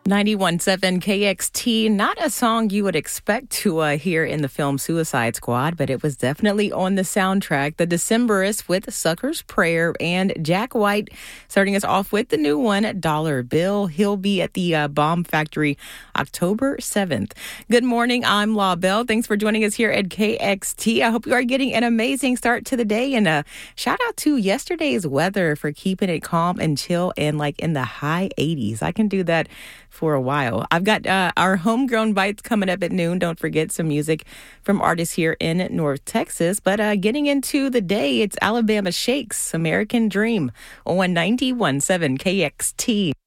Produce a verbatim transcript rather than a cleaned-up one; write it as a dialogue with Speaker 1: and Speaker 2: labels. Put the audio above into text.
Speaker 1: ninety-one point seven K X T, not a song you would expect to uh, hear in the film Suicide Squad, but it was definitely on the soundtrack. The Decemberists with Sucker's Prayer, and Jack White starting us off with the new one, Dollar Bill. He'll be at the uh, Bomb Factory October seventh. Good morning, I'm La Belle. Thanks for joining us here at K X T. I hope you are getting an amazing start to the day, and a shout out to yesterday's weather for keeping it calm and chill and like in the high eighties. I can do that for a while. I've got uh, our homegrown bites coming up at noon. Don't forget some music from artists here in North Texas. But uh, getting into the day, it's Alabama Shakes, American Dream on ninety-one point seven K X T.